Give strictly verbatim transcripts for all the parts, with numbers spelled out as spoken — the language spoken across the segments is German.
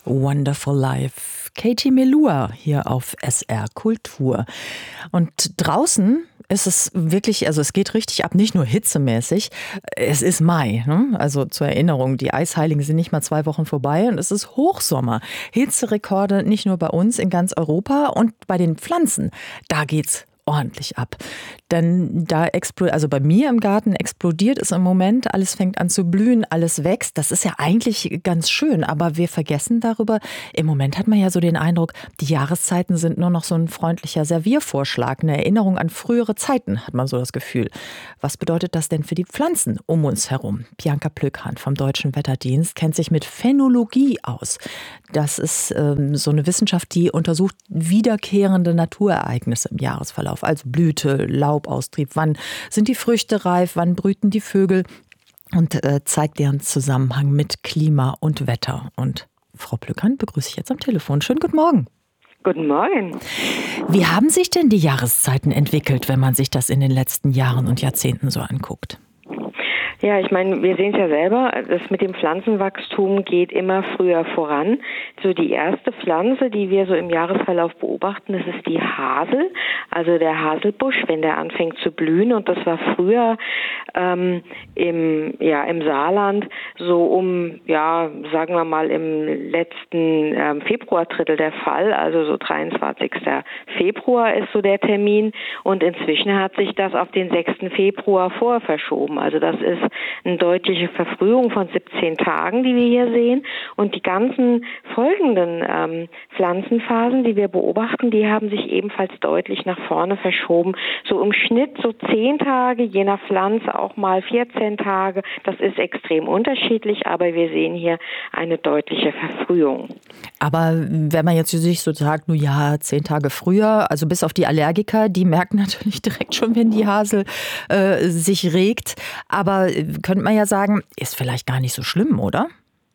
Wonderful Life. Katie Melua hier auf S R Kultur. Und draußen ist es wirklich, also es geht richtig ab, nicht nur hitzemäßig. Es ist Mai, ne? Also zur Erinnerung, die Eisheiligen sind nicht mal zwei Wochen vorbei und es ist Hochsommer. Hitzerekorde nicht nur bei uns, in ganz Europa und bei den Pflanzen, da geht's ordentlich ab. Denn da explodiert, also bei mir im Garten explodiert es im Moment, alles fängt an zu blühen, alles wächst. Das ist ja eigentlich ganz schön, aber wir vergessen darüber. Im Moment hat man ja so den Eindruck, die Jahreszeiten sind nur noch so ein freundlicher Serviervorschlag, eine Erinnerung an frühere Zeiten, hat man so das Gefühl. Was bedeutet das denn für die Pflanzen um uns herum? Bianca Plöckhan vom Deutschen Wetterdienst kennt sich mit Phänologie aus. Das ist ähm, so eine Wissenschaft, die untersucht wiederkehrende Naturereignisse im Jahresverlauf. Also Blüte, Laubaustrieb, wann sind die Früchte reif, wann brüten die Vögel und äh, zeigt deren Zusammenhang mit Klima und Wetter. Und Frau Plöckhan begrüße ich jetzt am Telefon. Schönen guten Morgen. Guten Morgen. Wie haben sich denn die Jahreszeiten entwickelt, wenn man sich das in den letzten Jahren und Jahrzehnten so anguckt? Ja, ich meine, wir sehen es ja selber, das mit dem Pflanzenwachstum geht immer früher voran. So die erste Pflanze, die wir so im Jahresverlauf beobachten, das ist die Hasel, also der Haselbusch, wenn der anfängt zu blühen. Und das war früher ähm, im, ja, im Saarland so um, ja, sagen wir mal im letzten ähm, Februardrittel der Fall, also so dreiundzwanzigster Februar ist so der Termin. Und inzwischen hat sich das auf den sechsten Februar vor verschoben. Also das ist eine deutliche Verfrühung von siebzehn Tagen, die wir hier sehen. Und die ganzen folgenden ähm, Pflanzenphasen, die wir beobachten, die haben sich ebenfalls deutlich nach vorne verschoben. So im Schnitt so zehn Tage, je nach Pflanze auch mal vierzehn Tage. Das ist extrem unterschiedlich, aber wir sehen hier eine deutliche Verfrühung. Aber wenn man jetzt sich so sagt, nur ja, zehn Tage früher, also bis auf die Allergiker, die merken natürlich direkt schon, wenn die Hasel äh, sich regt. Aber könnte man ja sagen, ist vielleicht gar nicht so schlimm, oder?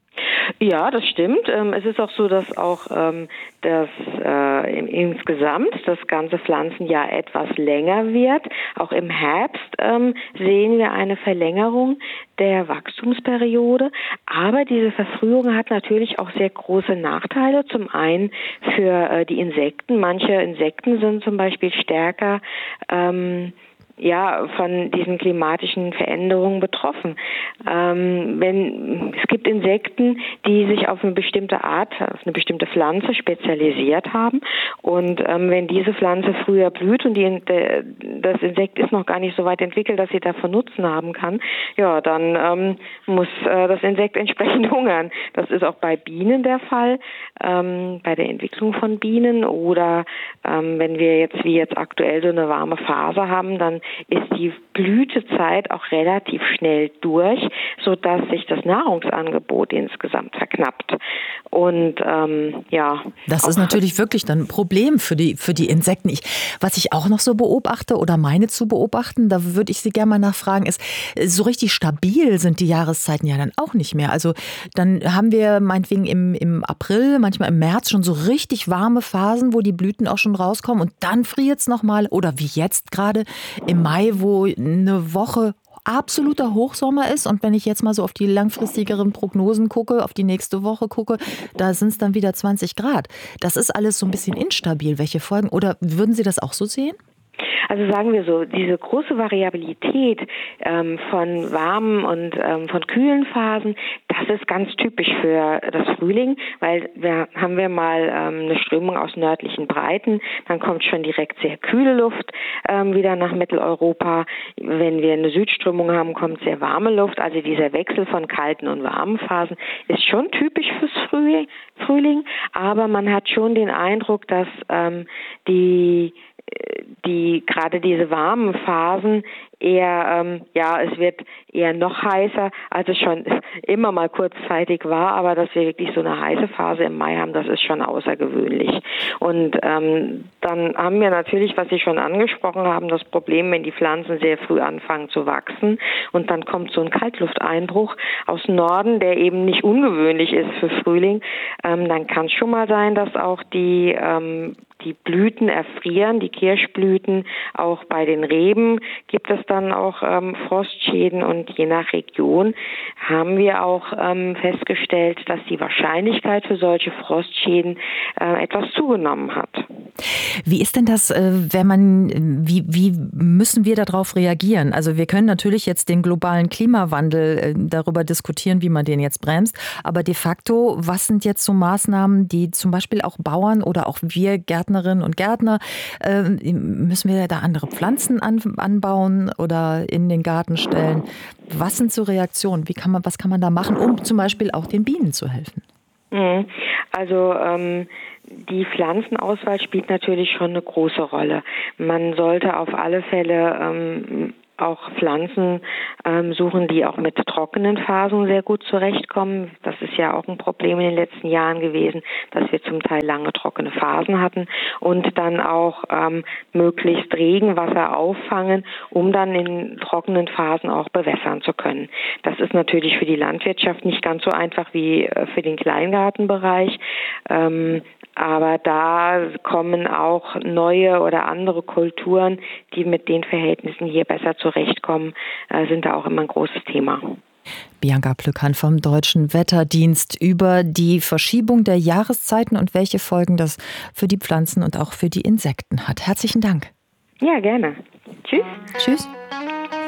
Ja, das stimmt. Es ist auch so, dass auch ähm, das äh, insgesamt das ganze Pflanzenjahr etwas länger wird. Auch im Herbst ähm, sehen wir eine Verlängerung der Wachstumsperiode. Aber diese Verfrühung hat natürlich auch sehr große Nachteile. Zum einen für äh, die Insekten. Manche Insekten sind zum Beispiel stärker ähm, ja, von diesen klimatischen Veränderungen betroffen. Ähm, wenn, es gibt Insekten, die sich auf eine bestimmte Art, auf eine bestimmte Pflanze spezialisiert haben. Und ähm, wenn diese Pflanze früher blüht und die, de, das Insekt ist noch gar nicht so weit entwickelt, dass sie davon Nutzen haben kann, ja, dann ähm, muss äh, das Insekt entsprechend hungern. Das ist auch bei Bienen der Fall, ähm, bei der Entwicklung von Bienen. Oder ähm, wenn wir jetzt, wie jetzt aktuell, so eine warme Phase haben, dann ist die Blütezeit auch relativ schnell durch, sodass sich das Nahrungsangebot insgesamt verknappt. Und ähm, ja. Das ist natürlich wirklich dann ein Problem für die, für die Insekten. Ich, was ich auch noch so beobachte oder meine zu beobachten, da würde ich Sie gerne mal nachfragen, ist, so richtig stabil sind die Jahreszeiten ja dann auch nicht mehr. Also dann haben wir meinetwegen im, im April, manchmal im März schon so richtig warme Phasen, wo die Blüten auch schon rauskommen und dann friert es nochmal. Oder wie jetzt gerade im Mai, wo eine Woche absoluter Hochsommer ist. Und wenn ich jetzt mal so auf die langfristigeren Prognosen gucke, auf die nächste Woche gucke, da sind es dann wieder zwanzig Grad. Das ist alles so ein bisschen instabil. Welche Folgen? Oder würden Sie das auch so sehen? Also sagen wir so, diese große Variabilität ähm, von warmen und ähm, von kühlen Phasen, das ist ganz typisch für das Frühling, weil wir haben wir mal ähm, eine Strömung aus nördlichen Breiten, dann kommt schon direkt sehr kühle Luft ähm, wieder nach Mitteleuropa. Wenn wir eine Südströmung haben, kommt sehr warme Luft. Also dieser Wechsel von kalten und warmen Phasen ist schon typisch fürs Frühling, Frühling, aber man hat schon den Eindruck, dass ähm, die die gerade diese warmen Phasen eher, ähm, ja, es wird eher noch heißer, als es schon immer mal kurzzeitig war, aber dass wir wirklich so eine heiße Phase im Mai haben, das ist schon außergewöhnlich. Und ähm, dann haben wir natürlich, was Sie schon angesprochen haben, das Problem, wenn die Pflanzen sehr früh anfangen zu wachsen und dann kommt so ein Kaltlufteinbruch aus Norden, der eben nicht ungewöhnlich ist für Frühling, ähm, dann kann es schon mal sein, dass auch die ähm, die Blüten erfrieren, die Kirschblüten. Auch bei den Reben gibt es dann auch ähm, Frostschäden und je nach Region haben wir auch ähm, festgestellt, dass die Wahrscheinlichkeit für solche Frostschäden äh, etwas zugenommen hat. Wie ist denn das, wenn man, wie, wie müssen wir darauf reagieren? Also wir können natürlich jetzt den globalen Klimawandel darüber diskutieren, wie man den jetzt bremst, aber de facto, was sind jetzt so Maßnahmen, die zum Beispiel auch Bauern oder auch wir Gärtnerinnen und Gärtner, müssen wir da andere Pflanzen anbauen oder in den Garten stellen? Was sind so Reaktionen? Wie kann man, was kann man da machen, um zum Beispiel auch den Bienen zu helfen? Also ähm, die Pflanzenauswahl spielt natürlich schon eine große Rolle. Man sollte auf alle Fälle ähm, auch Pflanzen ähm, suchen, die auch mit trockenen Phasen sehr gut zurechtkommen. Das ist ja auch ein Problem in den letzten Jahren gewesen, dass wir zum Teil lange trockene Phasen hatten und dann auch ähm, möglichst Regenwasser auffangen, um dann in trockenen Phasen auch bewässern zu können. Das ist natürlich für die Landwirtschaft nicht ganz so einfach wie für den Kleingartenbereich. Ähm, Aber da kommen auch neue oder andere Kulturen, die mit den Verhältnissen hier besser zurechtkommen, sind da auch immer ein großes Thema. Bianca Plückhan vom Deutschen Wetterdienst über die Verschiebung der Jahreszeiten und welche Folgen das für die Pflanzen und auch für die Insekten hat. Herzlichen Dank. Ja, gerne. Tschüss. Tschüss.